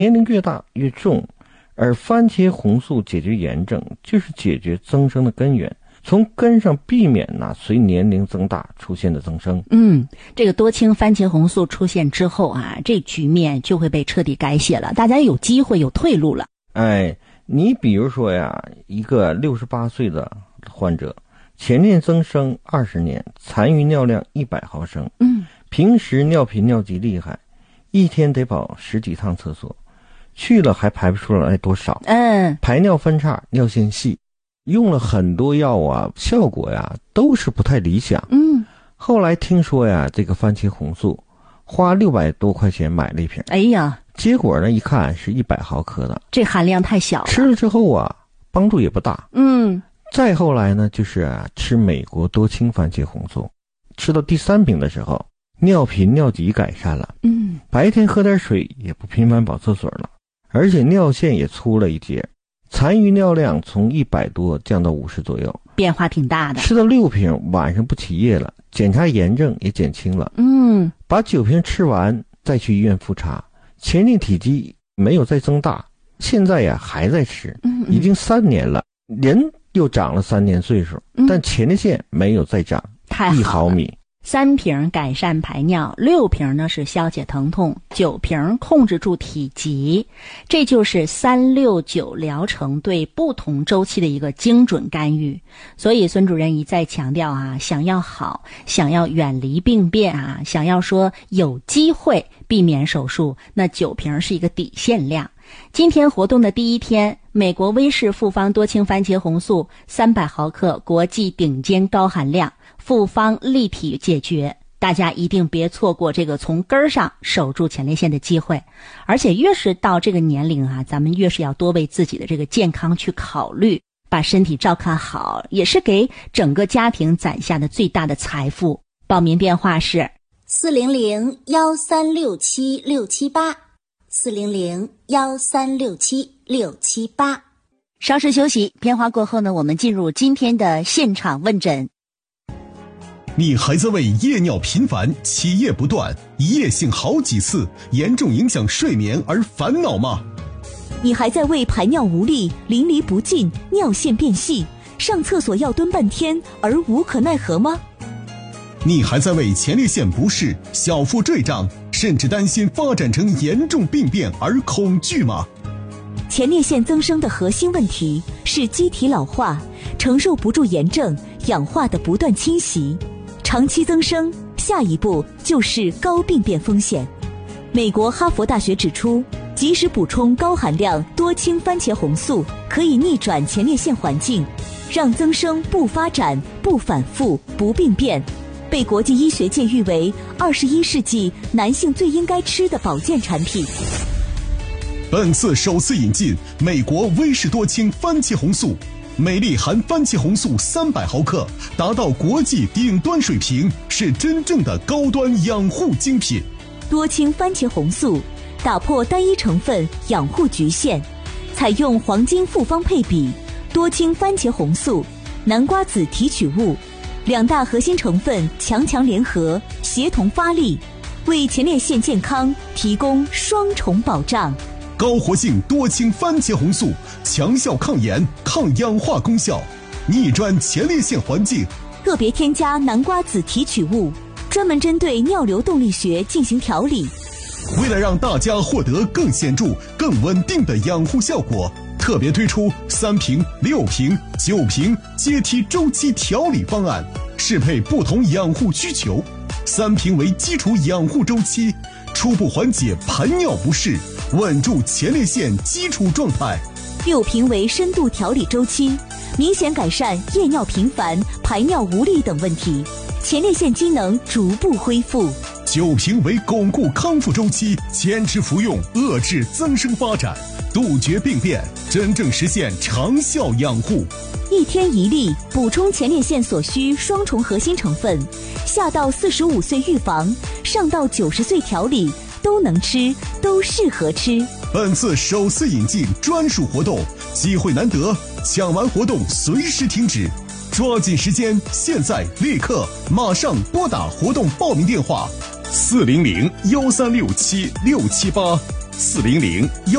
年龄越大越重，而番茄红素解决炎症就是解决增生的根源，从根上避免随年龄增大出现的增生。 这个多氢番茄红素出现之后啊，这局面就会被彻底改写了，大家有机会有退路了。 你比如说呀，一个68岁的患者，前列增生20年，残余尿量100毫升，平时尿频尿急厉害，一天得跑10几趟厕所，去了还排不出来多少，排尿分叉，尿线细，用了很多药啊，效果呀都是不太理想。后来听说呀，这个番茄红素花600多块钱买了一瓶，结果呢一看是100毫克的， 这含量太小了， 吃了之后啊帮助也不大。再后来呢就是吃美国多氢番茄红素，吃到第3瓶的时候，尿频尿急改善了，白天喝点水也不频繁跑厕所了，而且尿线也粗了一截，残余尿量从100多降到50左右， 变化挺大的。 吃到6瓶，晚上不起夜了，检查炎症也减轻了。把9瓶吃完再去医院复查，前列体积没有再增大，现在呀还在吃，已经3年了，人又长了3年岁数，但前列腺没有再长1毫米。 3瓶改善排尿，6瓶呢是消解疼痛，9瓶控制住体积，这就是369疗程对不同周期的一个精准干预。所以孙主任一再强调想要好，想要远离病变想要说有机会避免手术，那9瓶是一个底线量。今天活动的第一天，美国威士复方多氢番茄红素300毫克，国际顶尖高含量，复方立体解决，大家一定别错过这个从根儿上守住前列腺的机会。而且越是到这个年龄咱们越是要多为自己的这个健康去考虑，把身体照看好，也是给整个家庭攒下的最大的财富。报名电话是 400-1367-678，400-1367-678。 稍事休息，片花过后呢，我们进入今天的现场问诊。 你还在为夜尿频繁、起夜不断、一夜性好几次、严重影响睡眠而烦恼吗？ 你还在为排尿无力、淋漓不尽、尿线变细、上厕所要蹲半天而无可奈何吗？ 你还在为前列腺不适、小腹坠胀，甚至担心发展成严重病变而恐惧吗？ 前列腺增生的核心问题是机体老化，承受不住炎症、氧化的不断侵袭，长期增生，下一步就是高病变风险。美国哈佛大学指出，及时补充高含量多氢番茄红素可以逆转前列腺环境，让增生不发展、不反复、不病变，被国际医学界誉为21世纪男性最应该吃的保健产品。 本次首次引进美国威士多氢番茄红素，每粒含番茄红素300毫克，达到国际顶端水平，是真正的高端养护精品。 多氢番茄红素打破单一成分养护局限，采用黄金复方配比，多氢番茄红素、南瓜子提取物2大核心成分强联合，协同发力，为前列腺健康提供双重保障。 高活性多氢番茄红素，强效抗炎、抗氧化功效，逆转前列腺环境。 特别添加南瓜子提取物，专门针对尿流动力学进行调理。 为了让大家获得更显著、更稳定的养护效果，特别推出3瓶、6瓶、9瓶阶梯周期调理方案，适配不同养护需求。3瓶为基础养护周期，初步缓解排尿不适，稳住前列腺基础状态。 6瓶为深度调理周期，明显改善夜尿频繁、排尿无力等问题，前列腺机能逐步恢复。 9瓶为巩固康复周期，坚持服用，遏制增生发展，杜绝病变，真正实现长效养护。 1天1粒，补充前列腺所需双重核心成分，下到45岁预防，上到90岁调理，都能吃，都适合吃。 本次首次引进专属活动，机会难得，抢完活动随时停止，抓紧时间，现在立刻马上拨打活动报名电话：400-1367-678 400-1。